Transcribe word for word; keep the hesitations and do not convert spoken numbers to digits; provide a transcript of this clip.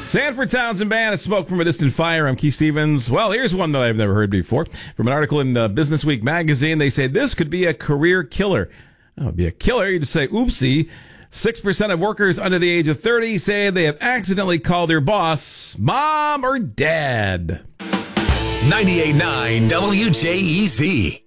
Sanford Townsend Band, a Smoke from a Distant Fire. I'm Keith Stevens. Well, here's one that I've never heard before. From an article in uh, Business Week magazine, they say this could be a career killer. That would be a killer. You just say, oopsie. six percent of workers under the age of thirty say they have accidentally called their boss mom or dad. ninety-eight point nine W J E Z.